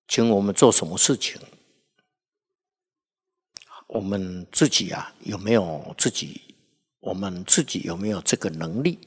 请我们做什么事情，我们自己啊有没有我们自己有没有这个能力？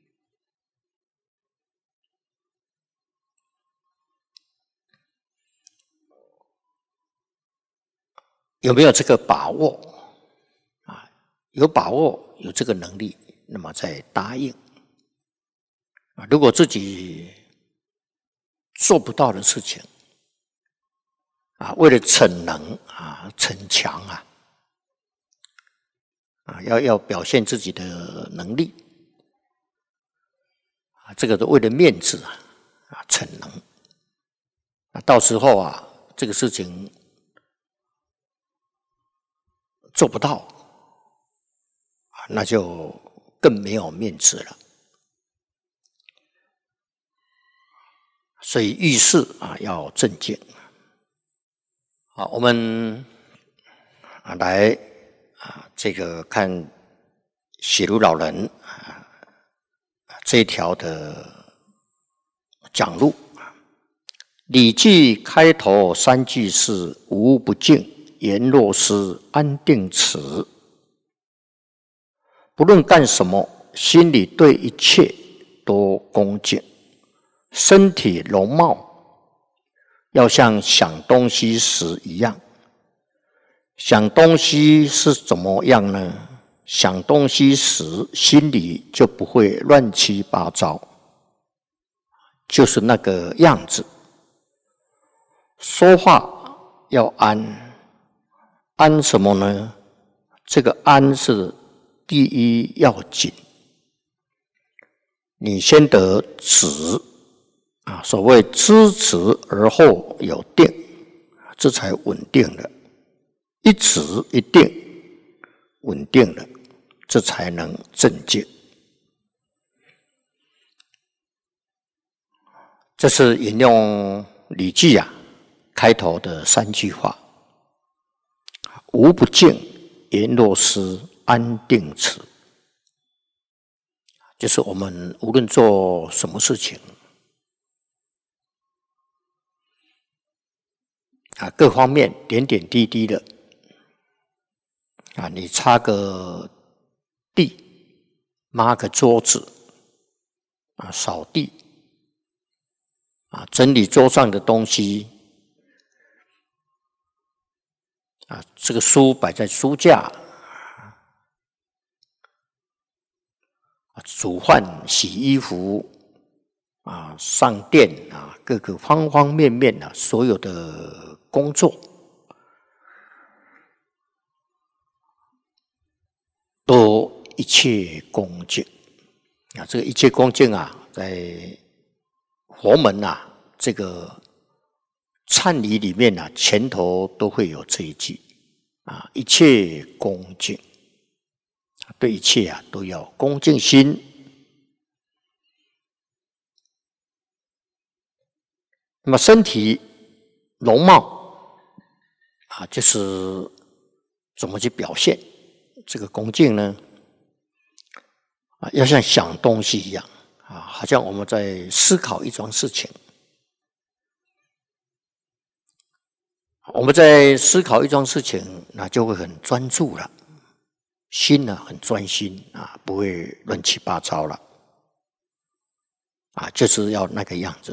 有没有这个把握啊？有把握，有这个能力，那么再答应啊。如果自己做不到的事情啊，为了逞能啊、逞强啊，要表现自己的能力啊，这个都为了面子啊，逞能啊，到时候啊，这个事情做不到啊，那就更没有面子了。所以遇事啊要镇静。好，我们来这个看写如老人这一条的讲录。礼记开头3句是无物不敬，言若失，安定持。不论干什么，心里对一切都恭敬。身体容貌要像想东西时一样。想东西是怎么样呢？想东西时，心里就不会乱七八糟，就是那个样子。说话要安，安什么呢？这个安是第一要紧。你先得止啊，所谓知止而后有定，这才稳定了。一止一定，稳定了，这才能镇静。这是引用《礼记》开头的3句话：无不敬，言若失，安定持。就是我们无论做什么事情各方面点点滴滴的你擦个地，抹个桌子扫地整理桌上的东西这个书摆在书架煮饭、洗衣服上电各个方方面面所有的工作都一切恭敬这个一切恭敬在佛门这个忏礼里面前头都会有这一句一切恭敬，对一切都要恭敬心。那么身体容貌就是怎么去表现这个恭敬呢？要像想东西一样好像我们在思考一桩事情。我们在思考一桩事情，那就会很专注了，心很专心不会乱七八糟了就是要那个样子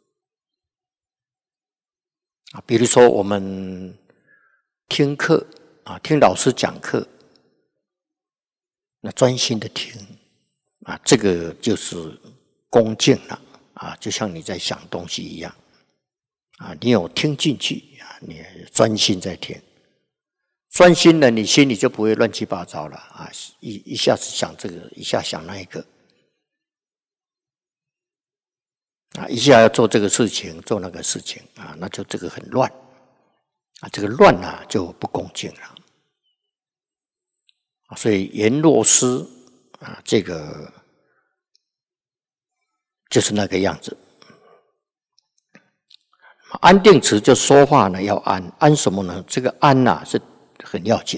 比如说我们听课听老师讲课，那专心的听这个就是恭敬了就像你在想东西一样你有听进去你专心在听，专心了，你心里就不会乱七八糟了一下子想这个，一下想那一个一下要做这个事情，做那个事情那就这个很乱这个乱就不恭敬了所以言若失这个就是那个样子。安定持就说话呢要安，安什么呢？这个安是很要紧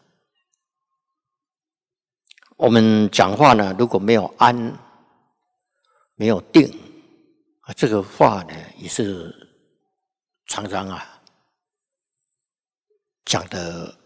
我们讲话呢如果没有安，没有定这个话呢也是常常讲的